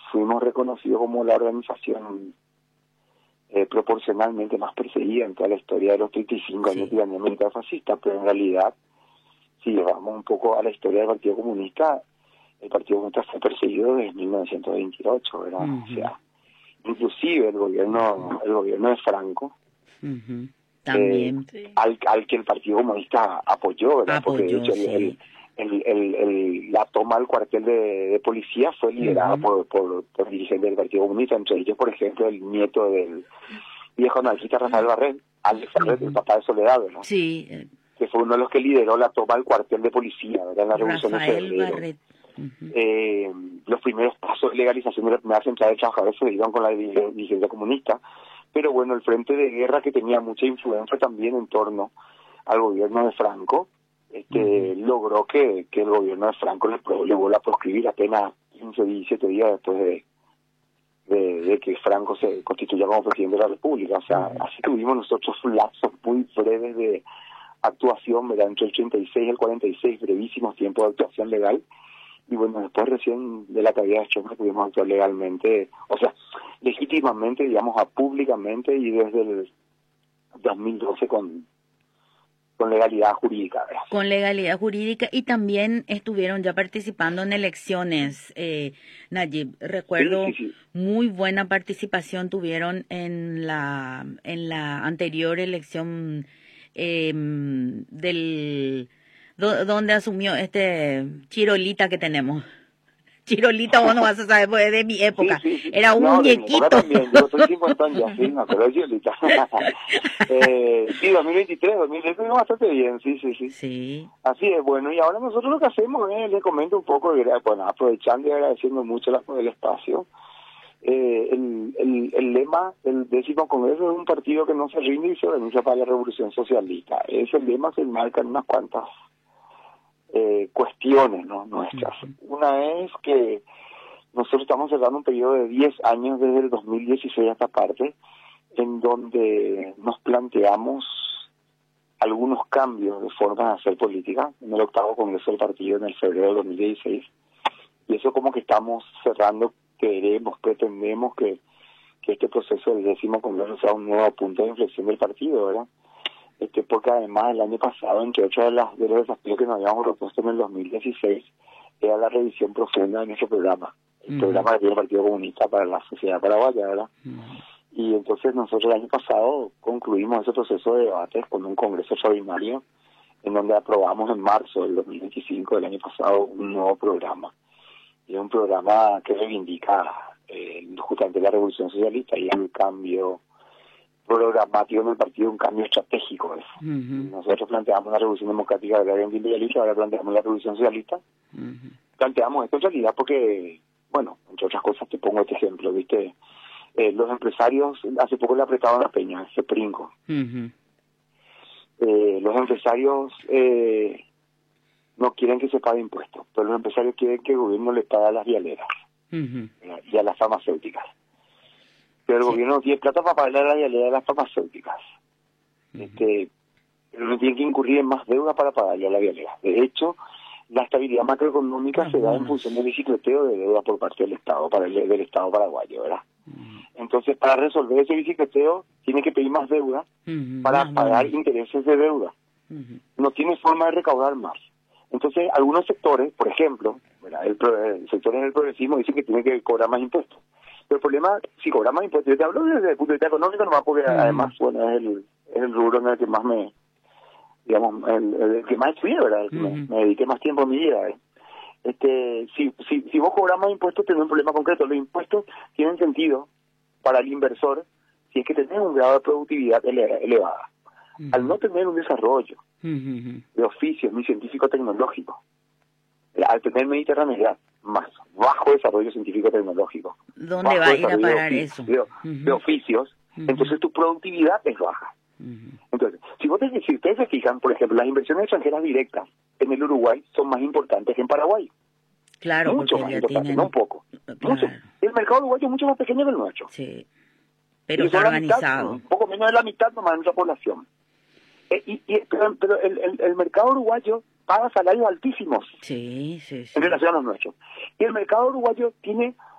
fuimos reconocidos como la organización proporcionalmente más perseguida en toda la historia de los 35 años de tiranía militar fascista, pero en realidad, si vamos un poco a la historia del Partido Comunista, el Partido Comunista fue perseguido desde 1928, ¿verdad? O sea, inclusive el gobierno de Franco, también al que el Partido Comunista apoyó, ¿verdad? Porque de hecho la toma del cuartel de policía fue liderada por dirigentes del Partido Comunista, entre ellos, por ejemplo, el nieto del viejo anarquista Rafael Barret, Alex Barret, el papá de Soledad, ¿verdad? Sí. Que fue uno de los que lideró la toma del cuartel de policía, ¿verdad? En la Revolución de Febrero. Barret. Los primeros pasos de legalización de la primera central de trabajadores se dieron con la dirigencia comunista, pero bueno, el frente de guerra, que tenía mucha influencia también en torno al gobierno de Franco, logró que el gobierno de Franco le vuelva a proscribir apenas 15 o 17 días después de que Franco se constituya como presidente de la República. O sea, así tuvimos nosotros lapsos muy breves de actuación, ¿verdad? Entre el 36 y el 46, brevísimos tiempos de actuación legal. Y bueno, después recién de la caída de Chomel pudimos actuar legalmente, o sea, legítimamente, digamos, públicamente, y desde el 2012 con legalidad jurídica, ¿verdad? Con legalidad jurídica, y también estuvieron ya participando en elecciones, Nayib. Recuerdo muy buena participación tuvieron en la anterior elección donde asumió Chirolita que tenemos. Chirolita, vos no vas a saber, pues, de mi época. Era un muñequito. También, yo soy 50 años, sí, me acuerdo de Chirolita. Sí, 2023 estuvimos bastante bien, sí. Así es, bueno, y ahora nosotros lo que hacemos es, les comento un poco, bueno, aprovechando y agradeciendo mucho el espacio. El lema del 10º Congreso es un partido que no se rinde y se organiza para la revolución socialista. Ese lema se enmarca en unas cuantas cuestiones, ¿no?, nuestras. Una es que nosotros estamos cerrando un periodo de 10 años desde el 2016 hasta parte, en donde nos planteamos algunos cambios de forma de hacer política en el 8º Congreso del partido en el febrero de 2016, y eso como que estamos cerrando. Pretendemos que este proceso del 10º Congreso sea un nuevo punto de inflexión del partido, ¿verdad? Porque además el año pasado, entre otros de los desafíos que nos habíamos propuesto en el 2016, era la revisión profunda de nuestro programa, el programa que tiene el Partido Comunista para la sociedad paraguaya, ¿verdad? Y entonces nosotros el año pasado concluimos ese proceso de debates con un congreso extraordinario, en donde aprobamos en marzo del 2025 del año pasado un nuevo programa. Y es un programa que reivindica justamente la revolución socialista y el cambio programático en el partido, un cambio estratégico. Nosotros planteamos la revolución democrática de la individualista, ahora planteamos la revolución socialista. Planteamos esto en realidad porque, bueno, entre otras cosas te pongo este ejemplo, ¿viste? Los empresarios hace poco le apretaban la peña, ese Princo. Los empresarios no quieren que se pague impuestos, pero los empresarios quieren que el gobierno le pague a las vialeras y a las farmacéuticas. Pero el gobierno no tiene plata para pagarle a las vialeras y a las farmacéuticas. Pero no tiene que incurrir en más deuda para pagarle a las vialeras. De hecho, la estabilidad macroeconómica se da en función del bicicleteo de deuda por parte del Estado, del Estado paraguayo, ¿verdad? Entonces, para resolver ese bicicleteo, tiene que pedir más deuda para pagar intereses de deuda. No tiene forma de recaudar más. Entonces, algunos sectores, por ejemplo, ¿verdad?, el sector del progresismo dice que tiene que cobrar más impuestos. Pero el problema, si cobrar más impuestos, yo te hablo desde el punto de vista económico nomás, porque además, bueno, es el rubro en el que más digamos, el que más estudié, ¿verdad?, el que me dediqué más tiempo a mi vida, si vos cobras más impuestos, tenés un problema concreto. Los impuestos tienen sentido para el inversor si es que tenés un grado de productividad elevada. Al no tener un desarrollo de oficios ni científico-tecnológico, al tener mediterraneidad, más bajo desarrollo científico-tecnológico, ¿dónde va a ir a parar eso? De oficios, entonces tu productividad es baja. Entonces, si ustedes se fijan, por ejemplo, las inversiones extranjeras directas en el Uruguay son más importantes que en Paraguay. Claro, mucho más importantes, tienen... no un poco. Claro. Mucho. El mercado uruguayo es mucho más pequeño que el nuestro. Sí, pero está organizado. Un poco menos de la mitad nomás de nuestra población. Pero el mercado uruguayo paga salarios altísimos en relación a los nuestros. Y el mercado uruguayo tiene